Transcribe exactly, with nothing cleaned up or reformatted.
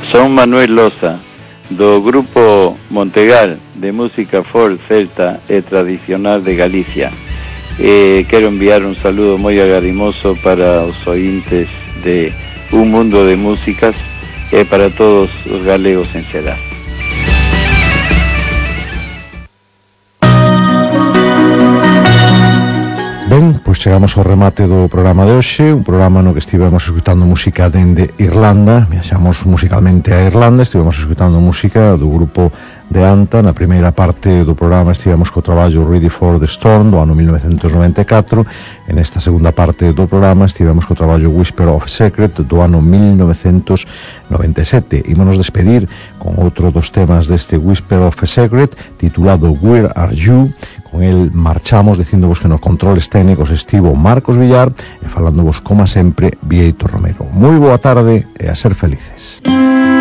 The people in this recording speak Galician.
Son Manuel Loza, do grupo Montegal de música folk, celta e tradicional de Galicia. Eh, quero enviar un saludo moi agarimoso para os ointes de Un Mundo de Músicas e para todos os galegos en xeral. Ben, pois chegamos ao remate do programa de hoxe, un programa no que estivemos escutando música dende Irlanda, viaxamos musicalmente a Irlanda, estivemos escutando música do grupo de Anta. Na primeira parte do programa estivemos co traballo Ready for the Storm do ano mil novecentos noventa e catro, e nesta segunda parte do programa estivemos co traballo Whisper of Secret do ano mil novecentos noventa e sete. Ímonos despedir con outro dos temas deste Whisper of Secret titulado Where Are You. Con el marchamos dicíndovos que nos controles técnicos estivo Marcos Villar e falándovos, como sempre, Vieito Romero. Moi boa tarde e a ser felices.